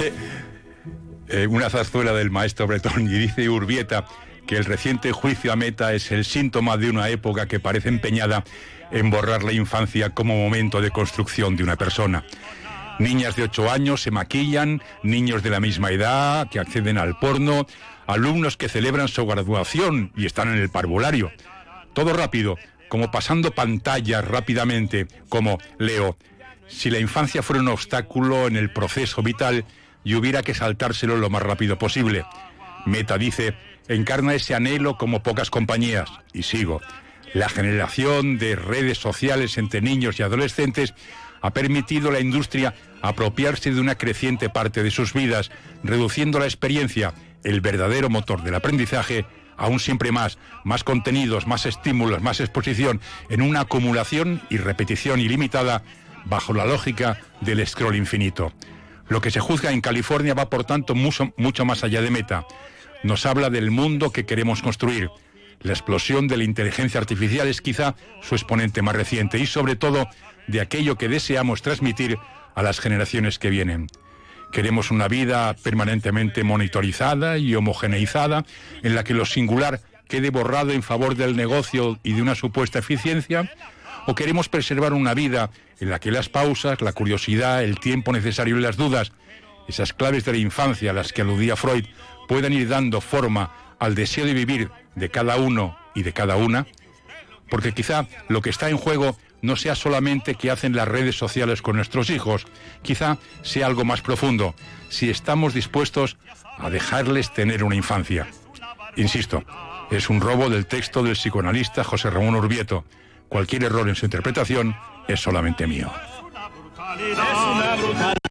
Dice una zarzuela del maestro Bretón, y dice Urbieta que el reciente juicio a Meta es el síntoma de una época que parece empeñada en borrar la infancia como momento de construcción de una persona. Niñas de 8 años se maquillan, niños de la misma edad que acceden al porno, alumnos que celebran su graduación y están en el parvulario. Todo rápido, como pasando pantallas rápidamente, como leo: si la infancia fuera un obstáculo en el proceso vital y hubiera que saltárselo lo más rápido posible. Meta dice: encarna ese anhelo como pocas compañías. Y sigo: la generación de redes sociales entre niños y adolescentes ha permitido a la industria apropiarse de una creciente parte de sus vidas, reduciendo la experiencia, el verdadero motor del aprendizaje, a un siempre más contenidos, más estímulos, más exposición, en una acumulación y repetición ilimitada bajo la lógica del scroll infinito. Lo que se juzga en California va, por tanto, mucho más allá de Meta. Nos habla del mundo que queremos construir. La explosión de la inteligencia artificial es quizá su exponente más reciente y, sobre todo, de aquello que deseamos transmitir a las generaciones que vienen. Queremos una vida permanentemente monitorizada y homogeneizada, en la que lo singular quede borrado en favor del negocio y de una supuesta eficiencia, o queremos preservar una vida en la que las pausas, la curiosidad, el tiempo necesario y las dudas, esas claves de la infancia a las que aludía Freud, puedan ir dando forma al deseo de vivir de cada uno y de cada una, porque quizá lo que está en juego no sea solamente qué hacen las redes sociales con nuestros hijos, quizá sea algo más profundo, si estamos dispuestos a dejarles tener una infancia. Insisto, es un robo del texto del psicoanalista José Ramón Urbieta. Cualquier error en su interpretación es solamente mío.